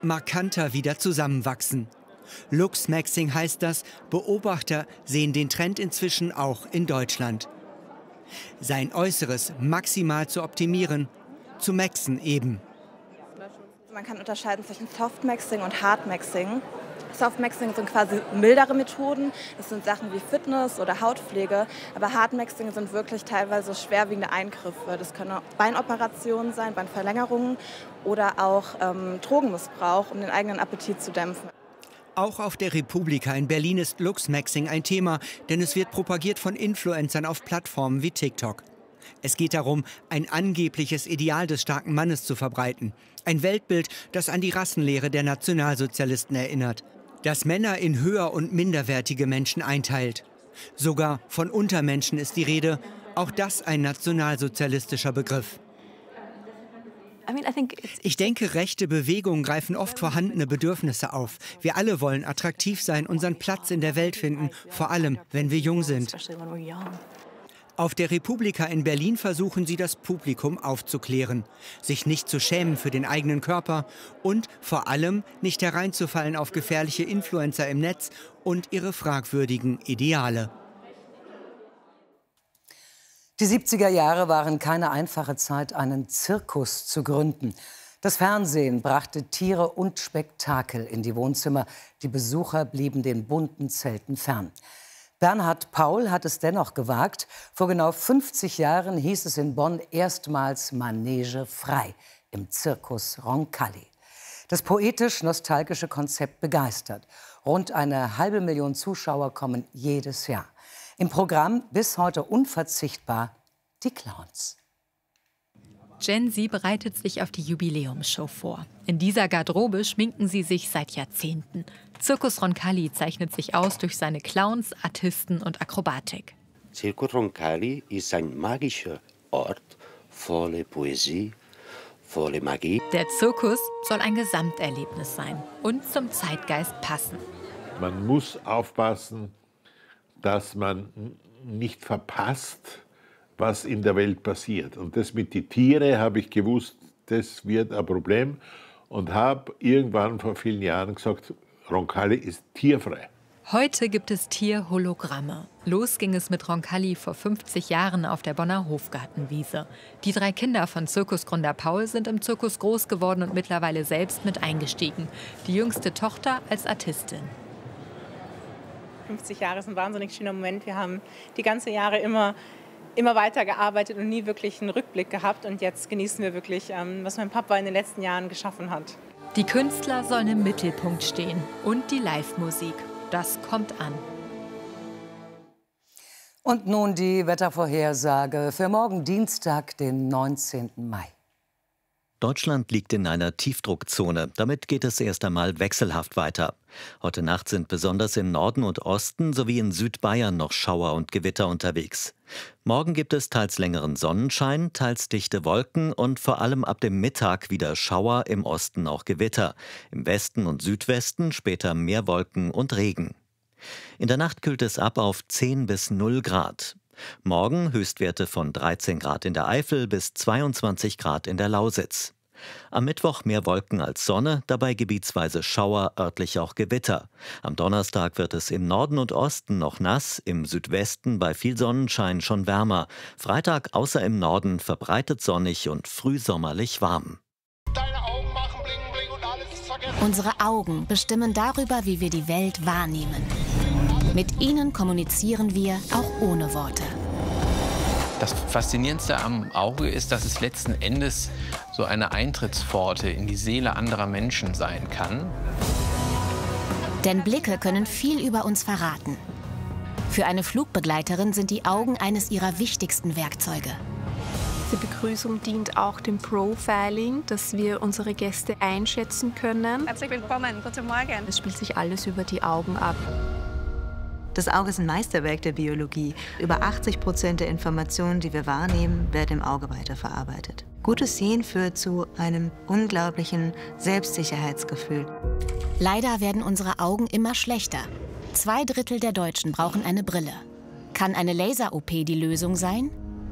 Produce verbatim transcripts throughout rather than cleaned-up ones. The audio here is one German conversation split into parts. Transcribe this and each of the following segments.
markanter wieder zusammenwachsen. Luxmaxing heißt das, Beobachter sehen den Trend inzwischen auch in Deutschland. Sein Äußeres maximal zu optimieren, zu maxen eben. Man kann unterscheiden zwischen Softmaxing und Hardmaxing. Softmaxing sind quasi mildere Methoden, das sind Sachen wie Fitness oder Hautpflege, aber Hardmaxing sind wirklich teilweise schwerwiegende Eingriffe. Das können Beinoperationen sein, Beinverlängerungen oder auch ähm, Drogenmissbrauch, um den eigenen Appetit zu dämpfen. Auch auf der Republika in Berlin ist Luxmaxing ein Thema, denn es wird propagiert von Influencern auf Plattformen wie TikTok. Es geht darum, ein angebliches Ideal des starken Mannes zu verbreiten. Ein Weltbild, das an die Rassenlehre der Nationalsozialisten erinnert, das Männer in höher- und minderwertige Menschen einteilt. Sogar von Untermenschen ist die Rede, auch das ein nationalsozialistischer Begriff. Ich denke, rechte Bewegungen greifen oft vorhandene Bedürfnisse auf. Wir alle wollen attraktiv sein, unseren Platz in der Welt finden, vor allem, wenn wir jung sind. Auf der Republika in Berlin versuchen sie, das Publikum aufzuklären, sich nicht zu schämen für den eigenen Körper und vor allem nicht hereinzufallen auf gefährliche Influencer im Netz und ihre fragwürdigen Ideale. Die siebziger Jahre waren keine einfache Zeit, einen Zirkus zu gründen. Das Fernsehen brachte Tiere und Spektakel in die Wohnzimmer. Die Besucher blieben den bunten Zelten fern. Bernhard Paul hat es dennoch gewagt. Vor genau fünfzig Jahren hieß es in Bonn erstmals Manege frei im Zirkus Roncalli. Das poetisch-nostalgische Konzept begeistert. Rund eine halbe Million Zuschauer kommen jedes Jahr. Im Programm bis heute unverzichtbar die Clowns. Gen Z bereitet sich auf die Jubiläumsshow vor. In dieser Garderobe schminken sie sich seit Jahrzehnten. Zirkus Roncalli zeichnet sich aus durch seine Clowns, Artisten und Akrobatik. Zirkus Roncalli ist ein magischer Ort voller Poesie, voller Magie. Der Zirkus soll ein Gesamterlebnis sein und zum Zeitgeist passen. Man muss aufpassen, dass man nicht verpasst, was in der Welt passiert. Und das mit den Tieren habe ich gewusst, das wird ein Problem. Und habe irgendwann vor vielen Jahren gesagt, Roncalli ist tierfrei. Heute gibt es Tierhologramme. Los ging es mit Roncalli vor fünfzig Jahren auf der Bonner Hofgartenwiese. Die drei Kinder von Zirkusgründer Paul sind im Zirkus groß geworden und mittlerweile selbst mit eingestiegen. Die jüngste Tochter als Artistin. fünfzig Jahre ist ein wahnsinnig schöner Moment. Wir haben die ganzen Jahre immer, immer weiter gearbeitet und nie wirklich einen Rückblick gehabt. Und jetzt genießen wir wirklich, ähm, was mein Papa in den letzten Jahren geschaffen hat. Die Künstler sollen im Mittelpunkt stehen und die Live-Musik. Das kommt an. Und nun die Wettervorhersage für morgen Dienstag, den neunzehnten Mai. Deutschland liegt in einer Tiefdruckzone. Damit geht es erst einmal wechselhaft weiter. Heute Nacht sind besonders im Norden und Osten sowie in Südbayern noch Schauer und Gewitter unterwegs. Morgen gibt es teils längeren Sonnenschein, teils dichte Wolken und vor allem ab dem Mittag wieder Schauer, im Osten auch Gewitter. Im Westen und Südwesten später mehr Wolken und Regen. In der Nacht kühlt es ab auf zehn bis null Grad. Morgen Höchstwerte von dreizehn Grad in der Eifel bis zweiundzwanzig Grad in der Lausitz. Am Mittwoch mehr Wolken als Sonne, dabei gebietsweise Schauer, örtlich auch Gewitter. Am Donnerstag wird es im Norden und Osten noch nass, im Südwesten bei viel Sonnenschein schon wärmer. Freitag außer im Norden verbreitet sonnig und frühsommerlich warm. Deine Augen machen bling bling und alles ist vergessen. Unsere Augen bestimmen darüber, wie wir die Welt wahrnehmen. Mit ihnen kommunizieren wir auch ohne Worte. Das Faszinierendste am Auge ist, dass es letzten Endes so eine Eintrittspforte in die Seele anderer Menschen sein kann. Denn Blicke können viel über uns verraten. Für eine Flugbegleiterin sind die Augen eines ihrer wichtigsten Werkzeuge. Die Begrüßung dient auch dem Profiling, dass wir unsere Gäste einschätzen können. Herzlich willkommen, guten Morgen. Es spielt sich alles über die Augen ab. Das Auge ist ein Meisterwerk der Biologie. Über achtzig Prozent der Informationen, die wir wahrnehmen, werden im Auge weiterverarbeitet. Gutes Sehen führt zu einem unglaublichen Selbstsicherheitsgefühl. Leider werden unsere Augen immer schlechter. Zwei Drittel der Deutschen brauchen eine Brille. Kann eine Laser-O P die Lösung sein?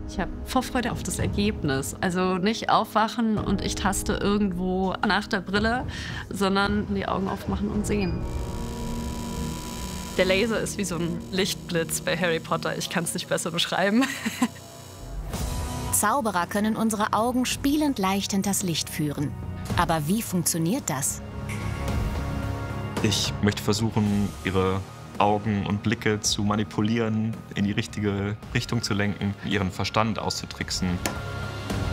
Ich habe Vorfreude auf das Ergebnis. Also nicht aufwachen und ich taste irgendwo nach der Brille, sondern die Augen aufmachen und sehen. Der Laser ist wie so ein Lichtblitz bei Harry Potter. Ich kann es nicht besser beschreiben. Zauberer können unsere Augen spielend leicht hinters Licht führen. Aber wie funktioniert das? Ich möchte versuchen, ihre Augen und Blicke zu manipulieren, in die richtige Richtung zu lenken, ihren Verstand auszutricksen.